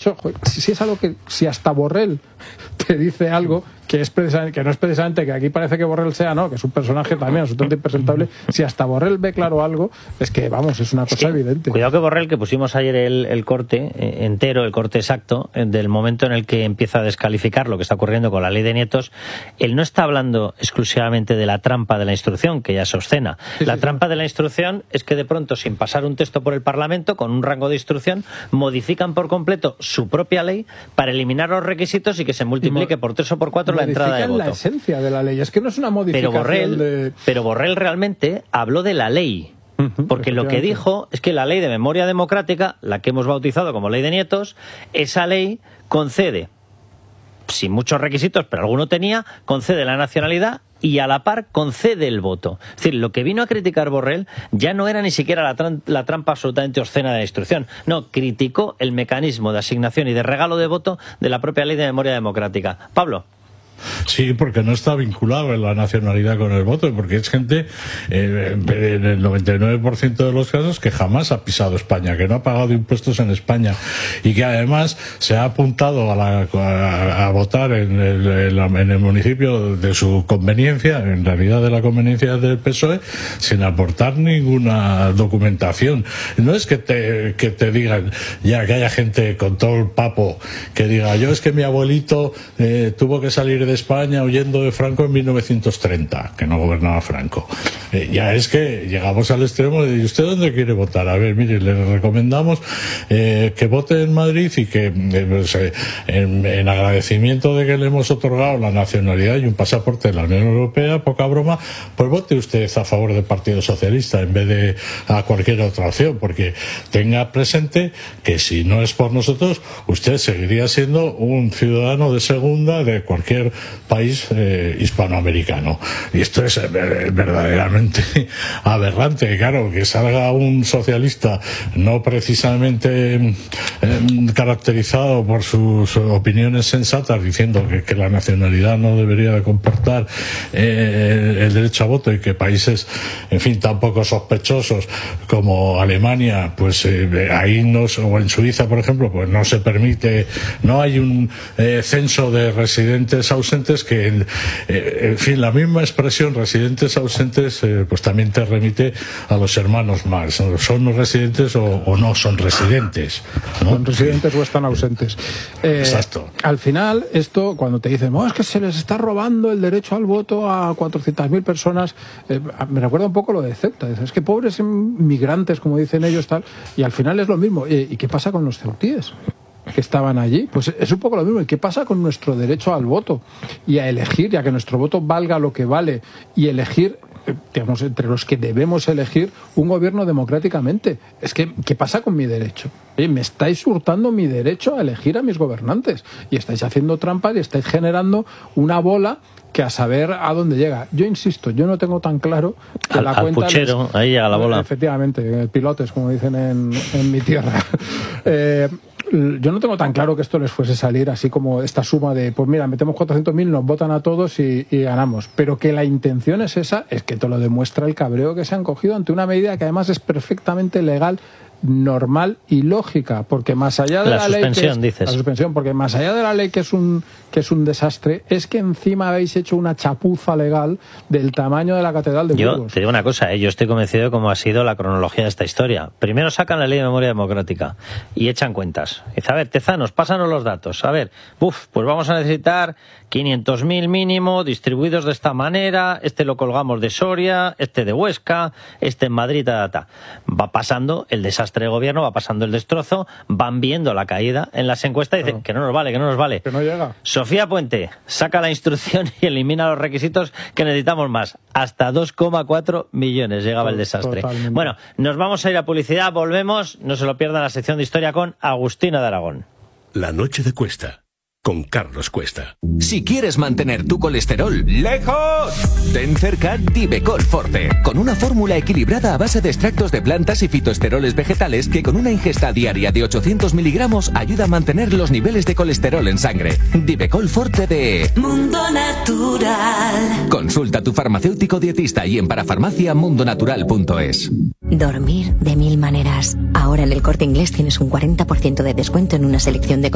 hecho, si es algo que, si hasta Borrell te dice algo que no es precisamente que aquí parece que Borrell sea, no, que es un personaje también absolutamente impresentable, si hasta Borrell ve claro algo, es que, vamos, es una cosa evidente. Cuidado que Borrell, que pusimos ayer el corte entero, el corte exacto, del momento en el que empieza a descalificar lo que está ocurriendo con la ley de nietos, él no está hablando exclusivamente de la trampa de la instrucción, que ya es obscena. La trampa de la instrucción es que de pronto, sin pasar un texto por el Parlamento, con un rango de instrucción, modifican por completo su propia ley para eliminar los requisitos y que se multiplique por 3 o por 4 la entrada de voto. La esencia de la ley, es que no es una modificación pero Borrell realmente habló de la ley. Porque lo que dijo es que la ley de memoria democrática, la que hemos bautizado como ley de nietos, esa ley concede, sin muchos requisitos, pero alguno tenía, concede la nacionalidad y a la par concede el voto. Es decir, lo que vino a criticar Borrell ya no era ni siquiera la trampa absolutamente obscena de la instrucción. No, criticó el mecanismo de asignación y de regalo de voto de la propia ley de memoria democrática. Pablo. Sí, porque no está vinculado en la nacionalidad con el voto, porque es gente en el 99% de los casos que jamás ha pisado España, que no ha pagado impuestos en España y que además se ha apuntado a votar en el municipio de su conveniencia, en realidad de la conveniencia del PSOE, sin aportar ninguna documentación. No es que te digan, ya que haya gente con todo el papo que diga, yo es que mi abuelito tuvo que salir de España huyendo de Franco en 1930, que no gobernaba Franco. Ya es que llegamos al extremo de, ¿y usted dónde quiere votar? A ver, mire, le recomendamos que vote en Madrid y que en agradecimiento de que le hemos otorgado la nacionalidad y un pasaporte de la Unión Europea, poca broma, pues vote usted a favor del Partido Socialista en vez de a cualquier otra opción, porque tenga presente que si no es por nosotros, usted seguiría siendo un ciudadano de segunda de cualquier país hispanoamericano. Y esto es verdaderamente aberrante. Claro, que salga un socialista no precisamente caracterizado por sus opiniones sensatas diciendo que la nacionalidad no debería de comportar el derecho a voto y que países, en fin, tan poco sospechosos como Alemania, pues ahí no, o en Suiza, por ejemplo, pues no se permite, no hay un censo de residentes ausentes que, en fin, la misma expresión residentes ausentes pues también te remite a los hermanos Marx. ¿Son residentes o no son residentes? ¿no? Son residentes o están ausentes. Exacto. Al final, esto, cuando te dicen, es que se les está robando el derecho al voto a 400.000 personas, me recuerda un poco lo de Ceuta. Es que pobres inmigrantes, como dicen ellos, tal, y al final es lo mismo. ¿Y qué pasa con los ceutíes que estaban allí? Pues es un poco lo mismo. ¿Y qué pasa con nuestro derecho al voto y a elegir, y a que nuestro voto valga lo que vale, y elegir, digamos, entre los que debemos elegir un gobierno democráticamente? Es que, ¿qué pasa con mi derecho? Me estáis hurtando mi derecho a elegir a mis gobernantes y estáis haciendo trampas y estáis generando una bola que a saber a dónde llega. Yo insisto, yo no tengo tan claro que la cuenta... Al puchero, ahí llega la bola. Efectivamente, pilotes, como dicen en mi tierra. Yo no tengo tan claro que esto les fuese salir así como esta suma de, pues mira, metemos 400.000, nos votan a todos y ganamos. Pero que la intención es esa, es que te lo demuestra el cabreo que se han cogido ante una medida que además es perfectamente legal, normal y lógica, porque más allá de la ley, la suspensión, porque más allá de la ley que es un desastre, es que encima habéis hecho una chapuza legal del tamaño de la Catedral de Burgos. Yo te digo una cosa, yo estoy convencido de cómo ha sido la cronología de esta historia. Primero sacan la ley de memoria democrática y echan cuentas. Dice, a ver, Tezanos, pásanos los datos. A ver, pues vamos a necesitar 500.000 mínimo, distribuidos de esta manera, este lo colgamos de Soria, este de Huesca, este en Madrid, Va pasando el desastre de gobierno, va pasando el destrozo, van viendo la caída en las encuestas y dicen que no nos vale, que no llega. Sofía Puente saca la instrucción y elimina los requisitos que necesitamos más. Hasta 2,4 millones llegaba el desastre. Totalmente. Bueno, nos vamos a ir a publicidad, volvemos, no se lo pierdan, la sección de historia con Agustina de Aragón. La noche de Cuesta, con Carlos Cuesta. Si quieres mantener tu colesterol lejos, ten cerca Divecol Forte, con una fórmula equilibrada a base de extractos de plantas y fitoesteroles vegetales que con una ingesta diaria de 800 miligramos ayuda a mantener los niveles de colesterol en sangre. Divecol Forte de Mundo Natural. Consulta a tu farmacéutico dietista y en parafarmaciamundonatural.es. Dormir de 1000 maneras. Ahora en el Corte Inglés tienes un 40% de descuento en una selección de